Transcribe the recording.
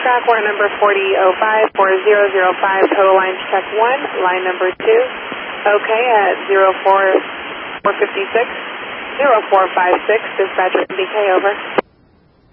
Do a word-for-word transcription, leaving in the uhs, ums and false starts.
track, one number forty oh five, four zero zero five, total lines check one, line number two. Okay, at zero four four fifty-six, zero four five six, dispatcher B K, over.